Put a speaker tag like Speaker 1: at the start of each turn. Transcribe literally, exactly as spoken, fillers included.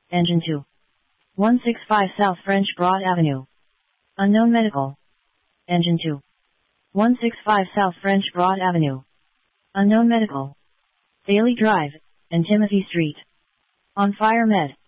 Speaker 1: Engine two. one sixty-five South French Broad Avenue. Unknown Medical. Engine two. one sixty-five South French Broad Avenue. Unknown Medical. Daily Drive, and Timothy Street. On Fire Med.